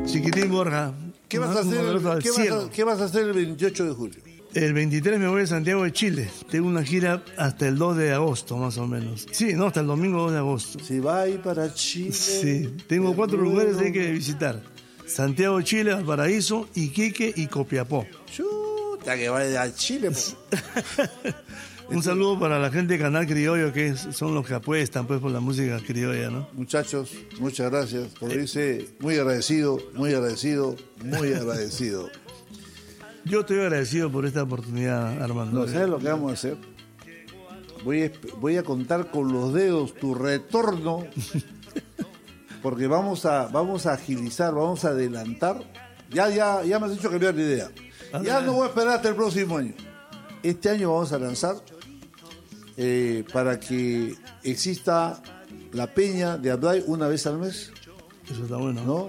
Chiquitín Borja. ¿Qué vas a hacer el 28 de julio? El 23 me voy a Santiago de Chile. Tengo una gira hasta el 2 de agosto, más o menos. Sí, no, hasta el domingo 2 de agosto. Si va a ir para Chile. Sí, tengo 4 lugares que hay que visitar. Santiago de Chile, Valparaíso, Iquique y Copiapó. Chuta, que vaya a Chile. Un saludo para la gente de Canal Criollo, que son los que apuestan pues por la música criolla, ¿no? Muchachos, muchas gracias. Como dice, muy agradecido, muy agradecido, muy agradecido. Yo estoy agradecido por esta oportunidad, Armando. No, ¿sabes lo que vamos a hacer? Voy a contar con los dedos tu retorno, porque vamos a agilizar, vamos a adelantar. Ya me has hecho cambiar de idea. Ya no voy a esperar hasta el próximo año. Este año vamos a lanzar para que exista la peña de Abday una vez al mes. Eso está bueno, ¿no?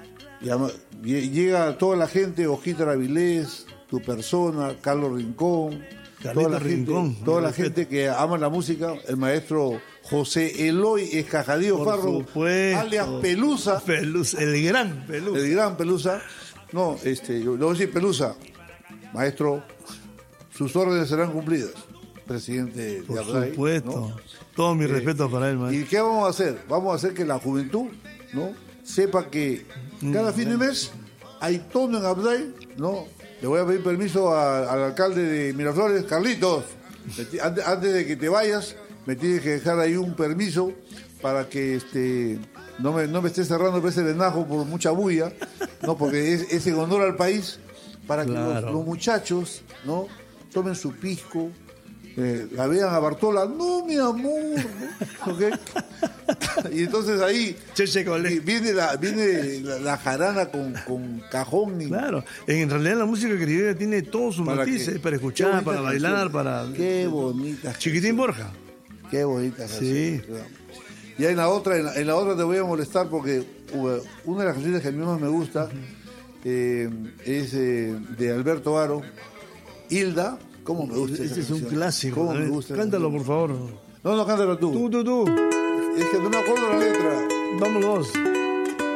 Llega toda la gente, Ojito Avilés, tu persona, Carlos Rincón, toda la gente que ama la música, el maestro José Eloy Escajadío Farro, alias Pelusa. El gran Pelusa. El gran Pelusa. No, yo le voy a decir Pelusa, maestro, sus órdenes serán cumplidas, presidente de Abday. Por supuesto. ¿No? Todo mi respeto para él, maestro. ¿Y qué vamos a hacer? Vamos a hacer que la juventud, ¿no?, sepa que cada fin de mes hay tono en Abday, ¿no? Le voy a pedir permiso al alcalde de Miraflores, Carlitos, antes de que te vayas, me tienes que dejar ahí un permiso para que no me esté cerrando el venajo por mucha bulla, ¿no? Porque es en honor al país, para que los muchachos, ¿no?, tomen su pisco, la vean a Bartola, no, mi amor, ¿no? ¿Okay? Y entonces ahí viene la jarana con cajón. Claro, en realidad la música criolla tiene todos sus matices, para escuchar, para bailar, para... Qué bonita. Chiquitín Borja. Qué bonita canción. Sí. Ya en la otra te voy a molestar porque una de las canciones que a mí más me gusta es de Alberto Aro, Hilda. ¿Cómo me gusta esa canción? Es un clásico. ¿Cómo me gusta? Cántalo, por favor. No, cántalo tú. Tú. Es que no me acuerdo la letra. Vamos los dos.